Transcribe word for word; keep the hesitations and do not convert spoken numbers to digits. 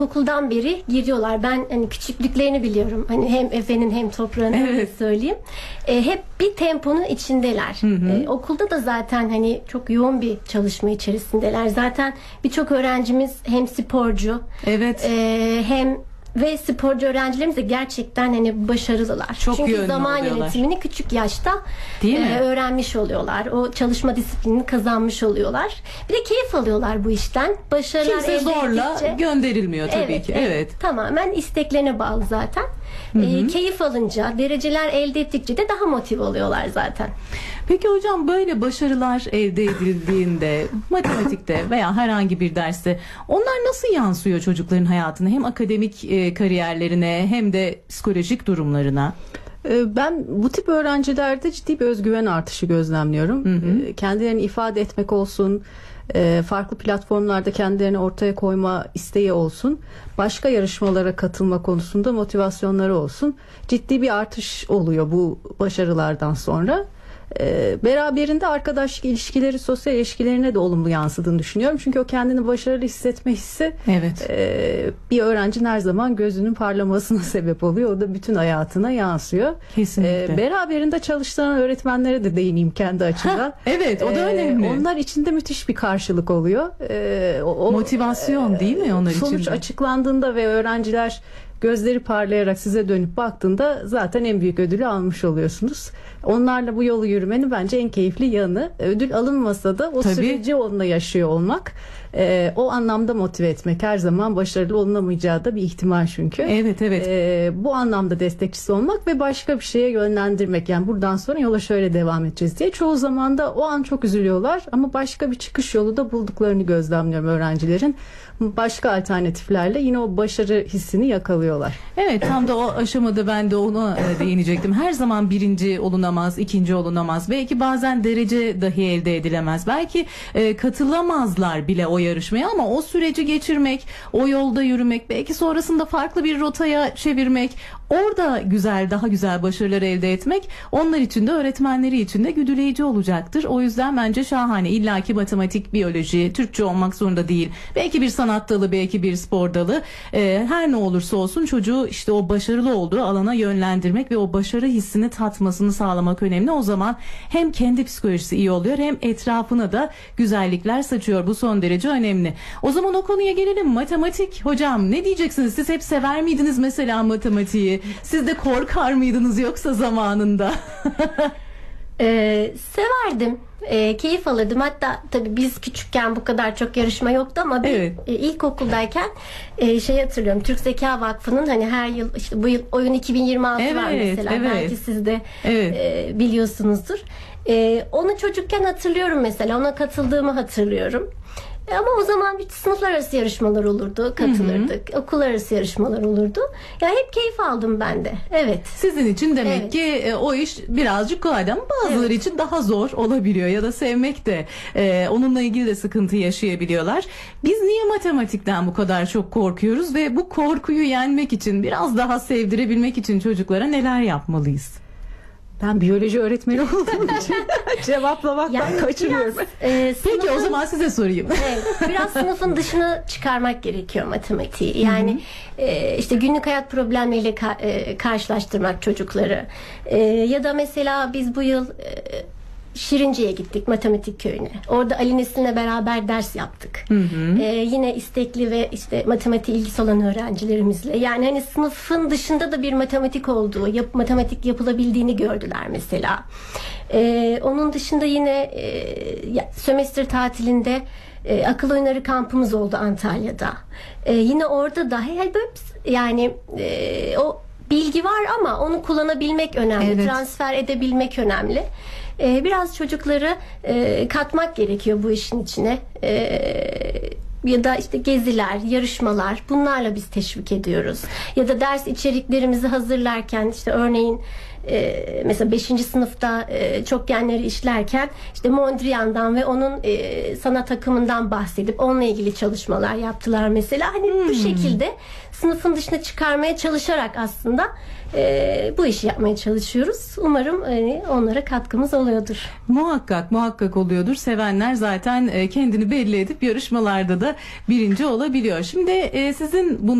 Okuldan beri giriyorlar. Ben hani küçüklüklerini biliyorum. Hani hem Efe'nin hem Toprağ'ın, evet. öyle söyleyeyim. E, hep bir temponun içindeler. Hı hı. E, okulda da zaten hani çok yoğun bir çalışma içerisindeler. Zaten birçok öğrencimiz hem sporcu, evet. e, hem ve sporcu öğrencilerimiz de gerçekten hani başarılılar. Çok Çünkü zaman oluyorlar. yönetimini küçük yaşta e, öğrenmiş oluyorlar. O çalışma disiplinini kazanmış oluyorlar. Bir de keyif alıyorlar bu işten. Başarılar Kimse elde zorla ettikçe, gönderilmiyor tabii evet, ki. Evet. Evet. Tamamen isteklerine bağlı zaten. Hı hı. E, keyif alınca, dereceler elde ettikçe de daha motive oluyorlar zaten. Peki hocam, böyle başarılar elde edildiğinde matematikte veya herhangi bir derste onlar nasıl yansıyor çocukların hayatına? Hem akademik e, kariyerlerine hem de psikolojik durumlarına? Ben bu tip öğrencilerde ciddi bir özgüven artışı gözlemliyorum. Hı hı. Kendilerini ifade etmek olsun, farklı platformlarda kendilerini ortaya koyma isteği olsun, başka yarışmalara katılma konusunda motivasyonları olsun. Ciddi bir artış oluyor bu başarılardan sonra. Beraberinde arkadaşlık ilişkileri, sosyal ilişkilerine de olumlu yansıdığını düşünüyorum. Çünkü o kendini başarılı hissetme hissi, evet. bir öğrencinin her zaman gözünün parlamasına sebep oluyor. O da bütün hayatına yansıyor. Kesinlikle. Beraberinde çalıştıran öğretmenlere de değineyim kendi açımdan. Evet, o da önemli. Onlar için de müthiş bir karşılık oluyor. O, motivasyon değil mi onlar için? Sonuç açıklandığında ve öğrenciler gözleri parlayarak size dönüp baktığında zaten en büyük ödülü almış oluyorsunuz. Onlarla bu yolu yürümenin bence en keyifli yanı. Ödül alınmasa da o Tabii. süreci onunla yaşıyor olmak. E, o anlamda motive etmek, her zaman başarılı olunamayacağı da bir ihtimal çünkü. Evet, evet. E, bu anlamda destekçisi olmak ve başka bir şeye yönlendirmek. Yani buradan sonra yola şöyle devam edeceğiz diye. Çoğu zaman da o an çok üzülüyorlar ama başka bir çıkış yolu da bulduklarını gözlemliyorum öğrencilerin. Başka alternatiflerle yine o başarı hissini yakalıyorlar. Evet, tam da o aşamada ben de ona değinecektim. Her zaman birinci olunamaz, ikinci olunamaz. Belki bazen derece dahi elde edilemez. Belki e, katılamazlar bile o yarışmaya ama o süreci geçirmek, o yolda yürümek, belki sonrasında farklı bir rotaya çevirmek, orada güzel, daha güzel başarılar elde etmek onlar için de öğretmenleri için de güdüleyici olacaktır. O yüzden bence şahane. İlla ki matematik, biyoloji, Türkçe olmak zorunda değil. Belki bir sanat dalı, belki bir spor dalı. Ee, her ne olursa olsun çocuğu işte o başarılı olduğu alana yönlendirmek ve o başarı hissini tatmasını sağlamak önemli. O zaman hem kendi psikolojisi iyi oluyor hem etrafına da güzellikler saçıyor. Bu son derece önemli. O zaman o konuya gelelim. Matematik hocam, ne diyeceksiniz? Siz hep sever miydiniz mesela matematiği? Siz de korkar mıydınız yoksa zamanında? Ee, severdim. E, keyif alırdım. Hatta tabii biz küçükken bu kadar çok yarışma yoktu ama evet. bir, e, ilkokuldayken e, şey hatırlıyorum. Türk Zeka Vakfı'nın hani her yıl işte bu yıl oyun iki bin yirmi altı evet, var mesela. Evet. Belki siz de evet. e, biliyorsunuzdur. E, onu çocukken hatırlıyorum mesela. Ona katıldığımı hatırlıyorum. Ama o zaman bir sınıflar arası yarışmalar olurdu, katılırdık. Hı hı. Okullar arası yarışmalar olurdu. Ya hep keyif aldım ben de. Evet. Sizin için demek evet. ki e, o iş birazcık kolay ama bazıları evet. için daha zor olabiliyor ya da sevmek de e, onunla ilgili de sıkıntı yaşayabiliyorlar. Biz niye matematikten bu kadar çok korkuyoruz ve bu korkuyu yenmek için, biraz daha sevdirebilmek için çocuklara neler yapmalıyız? Ben biyoloji öğretmeni olduğum için cevaplamaktan yani kaçırıyorum. Biraz, e, sınıfın, Peki o zaman size sorayım. Evet, biraz sınıfın dışına çıkarmak gerekiyor matematiği. Yani e, işte günlük hayat problemleriyle ka- e, karşılaştırmak çocukları. E, ya da mesela biz bu yıl e, Şirince'ye gittik, matematik köyüne. Orada Ali Nesin'le beraber ders yaptık. Hı hı. Ee, yine istekli ve işte matematik ilgisi olan öğrencilerimizle. Yani hani sınıfın dışında da bir matematik olduğu, yap, matematik yapılabildiğini gördüler mesela. Ee, onun dışında yine e, sömestr tatilinde e, akıl oyunları kampımız oldu Antalya'da. E, yine orada da hep yani e, o bilgi var ama onu kullanabilmek önemli. Evet. Transfer edebilmek önemli. Ee, biraz çocukları e, katmak gerekiyor bu işin içine. Ee, ya da işte geziler, yarışmalar, bunlarla biz teşvik ediyoruz. Ya da ders içeriklerimizi hazırlarken işte örneğin e, mesela beşinci sınıfta e, çokgenleri işlerken işte Mondrian'dan ve onun e, sanat akımından bahsedip onunla ilgili çalışmalar yaptılar mesela. Hani hmm. bu şekilde sınıfın dışına çıkarmaya çalışarak aslında e, bu işi yapmaya çalışıyoruz. Umarım e, onlara katkımız oluyordur. Muhakkak muhakkak oluyordur. Sevenler zaten e, kendini belli edip yarışmalarda da birinci olabiliyor. Şimdi e, sizin bu